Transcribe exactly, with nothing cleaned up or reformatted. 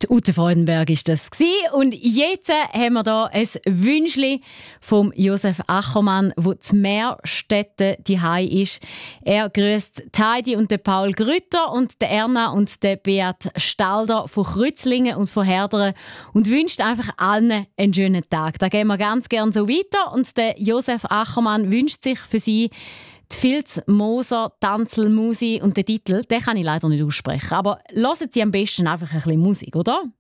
Ute Freudenberg war das. Und jetzt haben wir hier ein Wünschli vom Josef Achermann, der zu Meerstetten daheim ist. Er grüßt Heidi und den Paul Grütter und den Erna und den Beat Stalder von Krützlingen und von Herderen und wünscht einfach allen einen schönen Tag. Da gehen wir ganz gerne so weiter. Und der Josef Achermann wünscht sich für sie die Filz Moser, Tanzelmusi und den Titel, den kann ich leider nicht aussprechen. Aber hören Sie am besten einfach ein bisschen Musik, oder?